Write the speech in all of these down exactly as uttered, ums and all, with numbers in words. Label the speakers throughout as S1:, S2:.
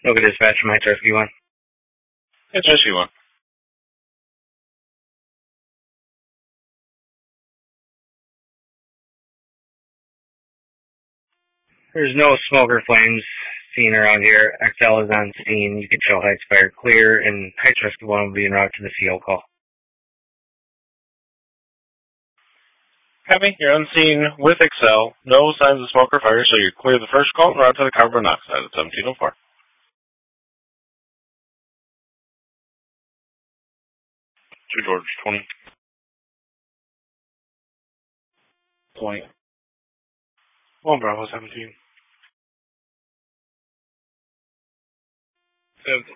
S1: Local dispatch from Heights Rescue one.
S2: It's Rescue one.
S1: There's no smoke or flames seen around here. X L is on scene. You can show Heights Fire clear, and Heights Rescue one will be en route to the C O call.
S2: Copy. You're on scene with X L. No signs of smoke or fire, so you clear the first call and route to the carbon monoxide at seventeen oh four. Two George twenty. twenty. One Bravo seventeen. seventeen.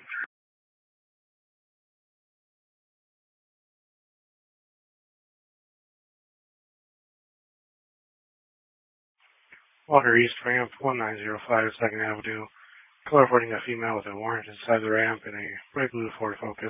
S2: Water East ramp one nine zero five second Avenue. Call reporting a female with a warrant inside the ramp in a bright blue Ford Focus.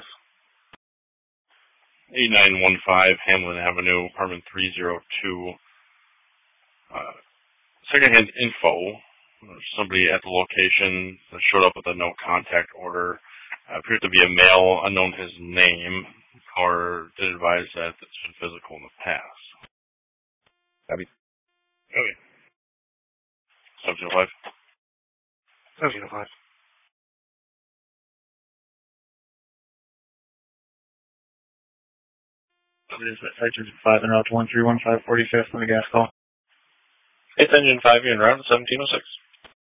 S2: eight nine one five Hamlin Avenue, apartment three oh two. Uh, secondhand info. There's somebody at the location that showed up with a no contact order. Uh, appeared to be a male, unknown his name. Caller did advise that it's been physical in the past. Copy. Okay. seventeen oh five. seventeen oh five.
S3: Site engine five and route to one three one five forty-fifth on the gas call.
S2: It's engine five, you're in route seventeen oh six.